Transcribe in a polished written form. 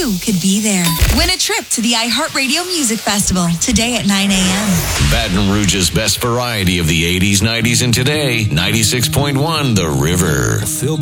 you could be there. Win a trip to the iHeartRadio Music Festival today at 9 a.m. Baton Rouge's best variety of the 80s, 90s, and today. 96.1 The River.